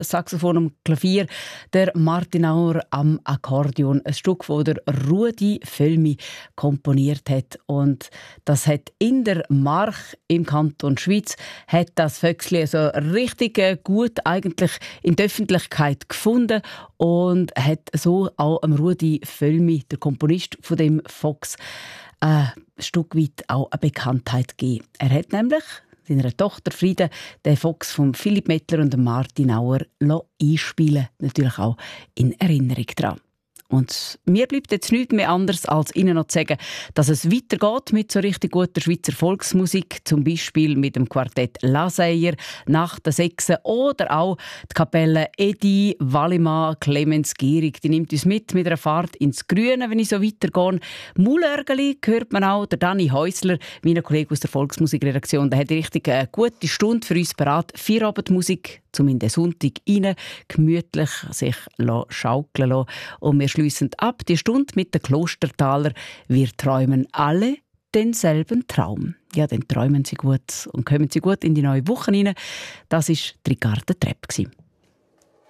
Saxophon am Klavier, der Martin Auer am Akkordeon. Ein Stück, das der Rudi Völmi komponiert hat. Und das hat in der March im Kanton Schwyz hat das Vöxli so richtig gut eigentlich in der Öffentlichkeit gefunden und hat so auch am Rudi Völmi, der Komponist von dem Fox, ein Stück weit auch eine Bekanntheit gegeben. Er hat nämlich seiner Tochter Friede den Fox von Philipp Mettler und Martin Auer einspielen, natürlich auch in Erinnerung daran. Und mir bleibt jetzt nichts mehr anderes, als Ihnen noch zu sagen, dass es weitergeht mit so richtig guter Schweizer Volksmusik, zum Beispiel mit dem Quartett Laseyer, «Nach der Sechse» oder auch die Kapelle Edi, Wallimann, Clemens Gierig. Die nimmt uns mit einer Fahrt ins Grüne, wenn ich so weitergehe. Mulörgeli hört man auch, der Dani Häusler, mein Kollege aus der Volksmusikredaktion, der hat richtig eine gute Stunde für uns parat. Feierabendmusik, um in den Sonntag rein gemütlich sich schaukeln lassen. Und wir schliessen ab die Stunde mit den Klostertaler. Wir träumen alle denselben Traum. Ja, dann träumen Sie gut und kommen Sie gut in die neue Woche rein. Das war Ricarda Trepp.